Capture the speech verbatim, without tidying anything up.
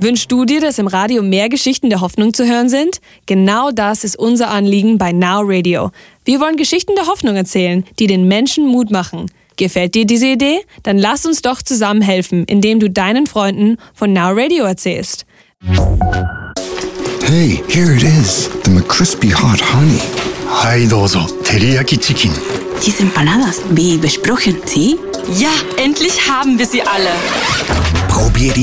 Wünschst du dir, dass im Radio mehr Geschichten der Hoffnung zu hören sind? Genau das ist unser Anliegen bei Now Radio. Wir wollen Geschichten der Hoffnung erzählen, die den Menschen Mut machen. Gefällt dir diese Idee? Dann lass uns doch zusammen helfen, indem du deinen Freunden von Now Radio erzählst. Hey, here it is, the McCrispy Hot Honey. Hi, dozo, teriyaki chicken. Diese empanadas, wie besprochen, ¿sí? Ja, endlich haben wir sie alle. Probier die